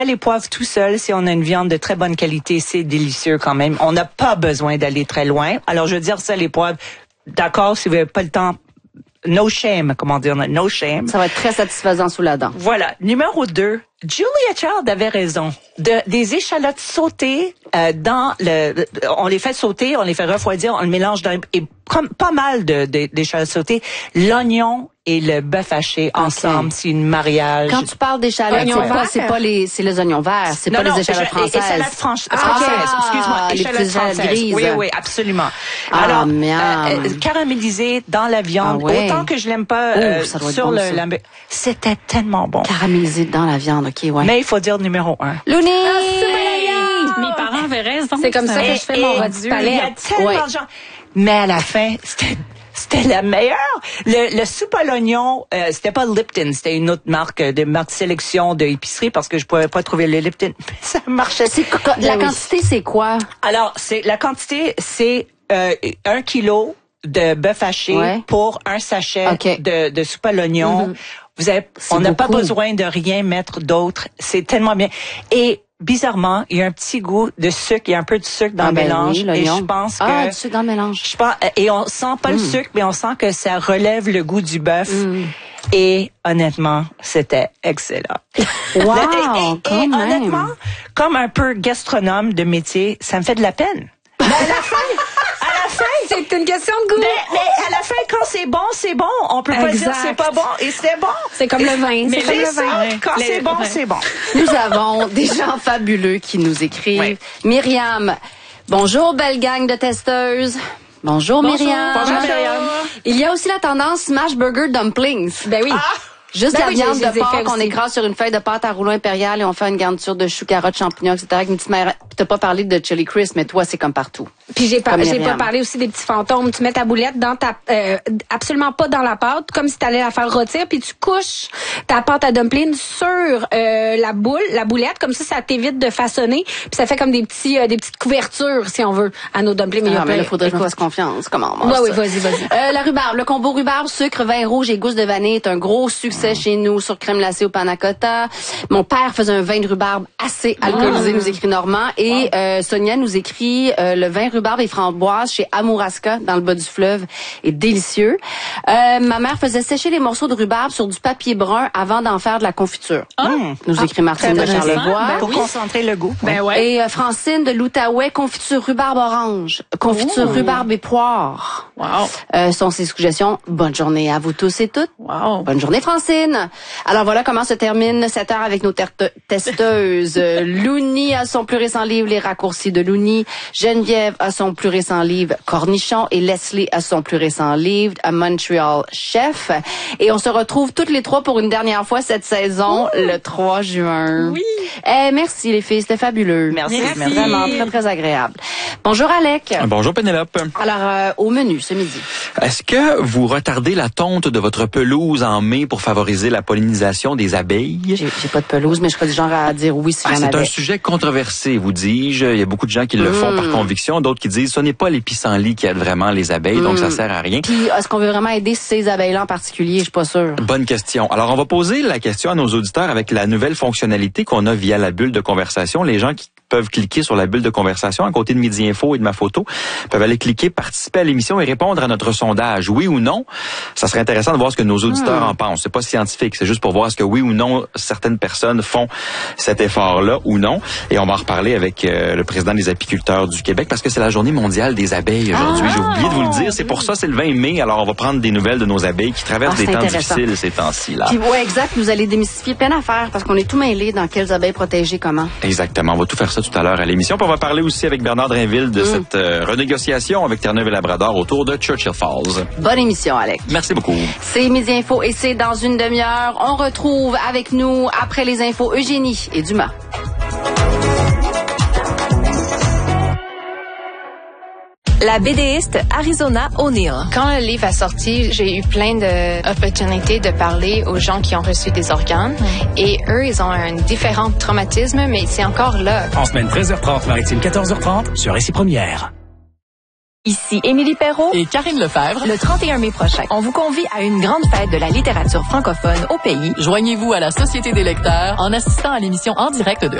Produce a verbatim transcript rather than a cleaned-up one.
Les poivres tout seuls, si on a une viande de très bonne qualité, c'est délicieux quand même. On n'a pas besoin d'aller très loin. Alors, je veux dire ça, les poivres, d'accord, si vous n'avez pas le temps, no shame, comment dire, no shame. Ça va être très satisfaisant sous la dent. Voilà. Numéro deux, Julia Child avait raison. De, des échalotes sautées euh, dans le... On les fait sauter, on les fait refroidir, on le mélange dans... Et comme pas mal de, de, d'échalotes sautées, l'oignon et le bœuf haché okay. ensemble, c'est une mariage. Quand tu parles d'échalotes, c'est quoi? C'est pas les, c'est les oignons verts, c'est non, pas non, les échalotes françaises. Échalotes franch- ah, françaises, ah, excuse-moi, échalotes françaises. Grises. Oui, oui, absolument. Ah, alors, euh, euh, caramélisé dans la viande, ah, ouais. autant que je l'aime pas euh, oh, sur bon, le, la, c'était tellement bon. Caramélisé dans la viande, ok, ouais. Mais il faut dire numéro un. Looney! Ah, mes parents avaient raison. C'est comme ça que je fais mon rôti palette. Il y a tellement ouais. de gens. Mais à la fin, c'était C'était la meilleure. Le, le soupe à l'oignon, euh, c'était pas Lipton, c'était une autre marque de marque de sélection de épicerie parce que je pouvais pas trouver le Lipton. Ça marchait. C'est, la oui. quantité, c'est quoi? Alors, c'est la quantité, c'est euh, un kilo de bœuf haché ouais. pour un sachet okay. de, de soupe à l'oignon. Mm-hmm. Vous avez, on n'a pas besoin de rien mettre d'autre. C'est tellement bien. Et bizarrement, il y a un petit goût de sucre, il y a un peu de sucre dans ah, le ben mélange. Oui, et je pense que ah, du sucre dans le mélange. Je pense, et on sent pas mm. le sucre, mais on sent que ça relève le goût du bœuf. Mm. Et honnêtement, c'était excellent. Wow, et, et, et honnêtement, comme un peu gastronome de métier, ça me fait de la peine. Mais à la fin, à la fin, c'est une question de goût. Mais, mais à la fin, quand c'est bon, c'est bon. On peut pas exact. dire c'est pas bon et c'est bon. C'est comme le vin. Mais c'est comme le ça, vin. Quand Les, c'est bon, ouais. c'est bon. Nous avons des gens fabuleux qui nous écrivent. Oui. Myriam, bonjour belle gang de testeuses. Bonjour, Bonjour Myriam. Bonjour Myriam. Il y a aussi la tendance smash burger dumplings. Ben oui. Ah! Juste ben la oui, viande de porc qu'on écrase sur une feuille de pâte à rouleau impérial et on fait une garniture de choux, carottes, champignons, et cetera. Avec une petite mère. T'as pas parlé de chili crisp, mais toi, c'est comme partout. Puis j'ai pas, j'ai pas parlé aussi des petits fantômes. Tu mets ta boulette dans ta, euh, absolument pas dans la pâte, comme si t'allais la faire rôtir, puis tu couches ta pâte à dumpling sur euh, la boule, la boulette, comme ça, ça t'évite de façonner, puis ça fait comme des petits, euh, des petites couvertures, si on veut, à nos dumplings. Mais ah, mais là, faudrait que je fasse confiance. Comment on mange ouais, ça? Oui, vas-y, vas-y. Euh, la rhubarbe, le combo rhubarbe, sucre, vin rouge et gousse de vanille est un gros succès mmh. chez nous sur crème glacée au panna cotta. Mon père faisait un vin de rhubarbe assez alcoolisé, mmh. nous écrit Normand, et wow. euh, Sonia nous écrit euh, le vin rhubarbe et framboise chez Amouraska dans le bas du fleuve est délicieux. Euh, ma mère faisait sécher les morceaux de rhubarbe sur du papier brun avant d'en faire de la confiture. Oh. Mmh. Nous ah, écrit Martine de Charlevoix. Ben, pour oui. concentrer le goût. Ben ouais. Et euh, Francine de l'Outaouais, confiture rhubarbe orange, confiture Ooh. rhubarbe et poire. Wow. Euh, sont ses suggestions. Bonne journée à vous tous et toutes. Wow. Bonne journée Francine. Alors voilà comment se termine cette heure avec nos ter- testeuses. Looney a son plus récent livre Les raccourcis de Looney. Geneviève a son plus récent livre Cornichon et Leslie a son plus récent livre A Montreal Chef. Et on se retrouve toutes les trois pour une dernière fois cette saison, Ouh. le trois juin. Oui. Eh, merci les filles, c'était fabuleux. Merci. merci. Vraiment très très agréable. Bonjour Alec. Bonjour Pénélope. Alors euh, au menu ce midi. Est-ce que vous retardez la tonte de votre pelouse en mai pour favoriser la pollinisation des abeilles? J'ai, j'ai pas de pelouse, mais je serais du genre à dire oui si ah, j'en c'est avais. un sujet controversé, vous dis-je. Il y a beaucoup de gens qui le mmh. font par conviction, d'autres qui disent ce n'est pas les pissenlits qui aident vraiment les abeilles, mmh. donc ça sert à rien. Puis est-ce qu'on veut vraiment aider ces abeilles-là en particulier? Je suis pas sûre. Bonne question. Alors on va poser la question à nos auditeurs avec la nouvelle fonctionnalité qu'on a via la bulle de conversation. Les gens qui peuvent cliquer sur la bulle de conversation à côté de Midi Info et de ma photo, peuvent aller cliquer, participer à l'émission et répondre à notre sondage. Oui ou non? Ça serait intéressant de voir ce que nos auditeurs mmh. en pensent. C'est pas scientifique, c'est juste pour voir ce que oui ou non certaines personnes font cet effort-là ou non. Et on va en reparler avec euh, le président des apiculteurs du Québec parce que c'est la journée mondiale des abeilles aujourd'hui. Ah, J'ai oublié de vous le dire. C'est pour ça, c'est le vingt mai. Alors on va prendre des nouvelles de nos abeilles qui traversent ah, des temps difficiles ces temps-ci là. Puis ouais, exact. Vous allez démystifier plein d'affaires parce qu'on est tout mêlés dans quelles abeilles protéger comment. Exactement. On va tout faire ça tout à l'heure à l'émission. Puis on va parler aussi avec Bernard Drainville de mmh. cette euh, renégociation avec Terre-Neuve et Labrador autour de Churchill Falls. Bonne émission, Alex. Merci beaucoup. C'est Midi Info et c'est dans une demi-heure. On retrouve avec nous, après les infos, Eugénie et Dumas. La BDiste Arizona O'Neill. Quand le livre a sorti, j'ai eu plein d'opportunités de parler aux gens qui ont reçu des organes. Mm. Et eux, ils ont un différent traumatisme, mais c'est encore là. En semaine treize heures trente, maritime quatorze heures trente, sur Récit Première. Ici Émilie Perrault et Karine Lefebvre. Le trente et un mai prochain, on vous convie à une grande fête de la littérature francophone au pays. Joignez-vous à la Société des lecteurs en assistant à l'émission en direct de